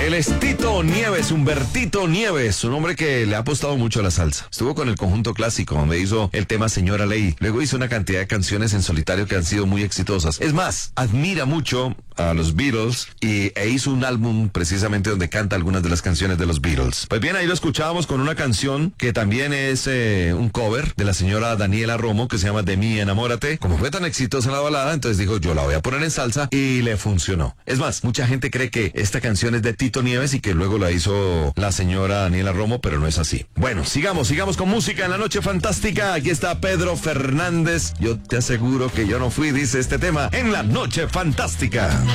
Él es Tito Nieves, Humbertito Nieves, un hombre que le ha apostado mucho a la salsa. Estuvo con el conjunto clásico, donde hizo el tema Señora Ley. Luego hizo una cantidad de canciones en solitario que han sido muy exitosas. Es más, admira mucho a los Beatles e hizo un álbum precisamente donde canta algunas de las canciones de los Beatles. Pues bien, ahí lo escuchábamos con una canción que también es un cover de la señora Daniela Romo, que se llama De mí enamórate. Como fue tan exitosa la balada, entonces dijo, yo la voy a poner en salsa, y le funcionó. Es más, mucha gente cree que esta canción es de Tito Nieves y que luego la hizo la señora Daniela Romo, pero no es así. Bueno, sigamos con música en la noche fantástica. Aquí está Pedro Fernández. Yo te aseguro que yo no fui, dice este tema, en la noche fantástica.